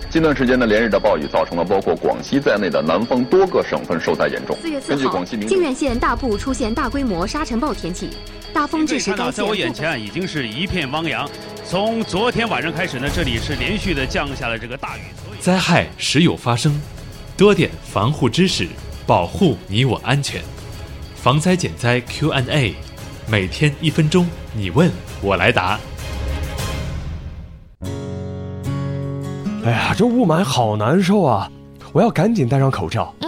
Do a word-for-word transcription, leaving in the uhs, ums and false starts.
近段时间呢，连日的暴雨造成了包括广西在内的南方多个省份受灾严重。 四月四号，靖远县大部出现大规模沙尘暴天气，大风致使该县。 在我眼前已经是一片汪洋。从昨天晚上开始呢，这里是连续的降下了这个大雨。 灾害时有发生，多点防护知识，保护你我安全。防灾减灾 Q and A， 每天一分钟，你问我来答。 哎呀，这雾霾好难受啊！我要赶紧戴上口罩。